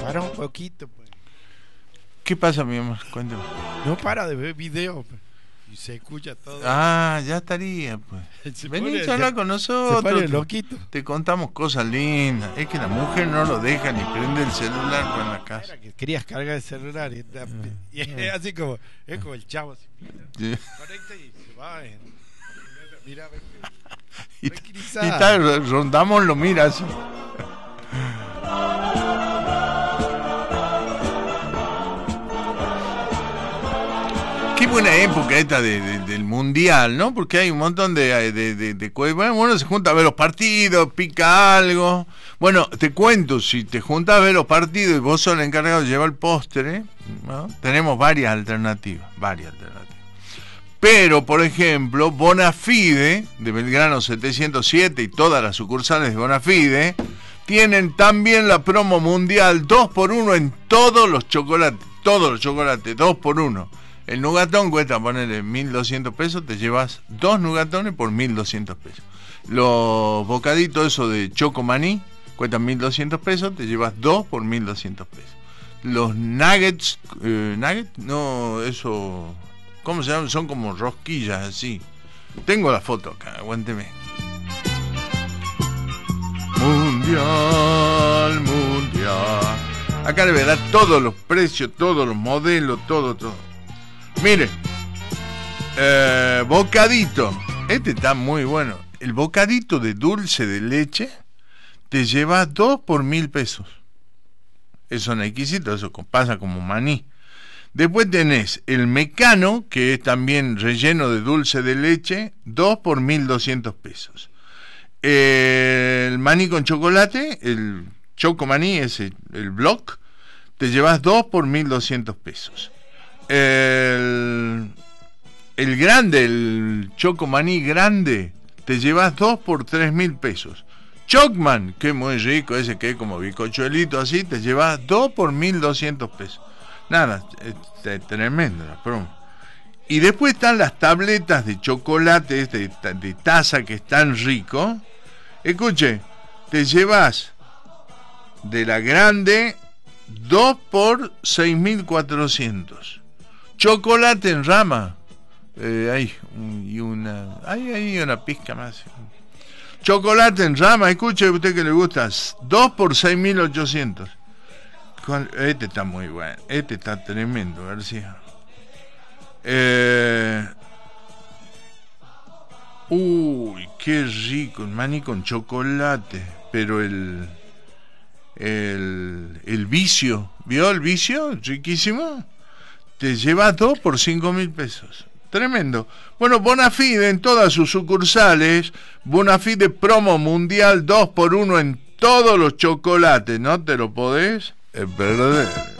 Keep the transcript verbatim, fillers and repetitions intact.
para un poquito, pues. ¿Qué pasa, mi amor? Cuéntame. No para de ver video, pues. Y se escucha todo. Ah, ya estaría, pues. Vení a hablar con nosotros. Se pone loquito. Te contamos cosas lindas. Es que la mujer no lo deja ni prende el celular pues, en la casa. Era que querías cargar el celular y, y es así como, es como el chavo así, mira, sí. Conecta y se va. En, mira, mira, y, y está, rondamos lo mira así. Qué buena época esta de, de, del mundial, ¿no? Porque hay un montón de, de, de, de bueno, uno se junta a ver los partidos, pica algo. Bueno, te cuento, si te juntas a ver los partidos y vos sos el encargado de llevar el postre, ¿no? Tenemos varias alternativas, varias alternativas. Pero, por ejemplo, Bonafide, de Belgrano setecientos siete y todas las sucursales de Bonafide, tienen también la promo mundial dos por uno en todos los chocolates, todos los chocolates, dos por uno. El nugatón cuesta ponerle mil doscientos pesos, te llevas dos nugatones por mil doscientos pesos. Los bocaditos esos de chocomaní cuestan mil doscientos pesos, te llevas dos por mil doscientos pesos. Los nuggets, eh, nuggets, no, eso, ¿cómo se llaman? Son como rosquillas así. Tengo la foto acá, aguánteme. Mundial, mundial. Acá le verá todos los precios, todos los modelos, todo, todo. Mire, eh, bocadito, este está muy bueno. El bocadito de dulce de leche te lleva dos por mil pesos. Eso no es exquisito, eso pasa como maní. Después tenés el mecano, que es también relleno de dulce de leche, dos por mil doscientos pesos. El maní con chocolate, el chocomaní, ese, el block, te llevas dos por mil doscientos pesos. El, el grande, el chocomaní grande, te llevas dos por tres mil pesos. Chocman, que es muy rico, ese que es como bicochuelito así, te llevas dos por mil doscientos pesos. Nada, es, es tremendo la promo. Y después están las tabletas de chocolate de, de taza que es tan rico. Escuche, te llevas de la grande dos por seis mil cuatrocientos. Chocolate en rama, eh, hay y una, hay, hay una pizca más. Chocolate en rama, escuche usted que le gusta, dos por seis mil ochocientos. Este está muy bueno, este está tremendo, García. Eh, uy, qué rico, el maní con chocolate, pero el, el, el vicio, ¿vio el vicio? Riquísimo. Te llevas dos por cinco mil pesos. Tremendo. Bueno, Bonafide en todas sus sucursales. Bonafide promo mundial dos por uno en todos los chocolates. ¿No te lo podés perder?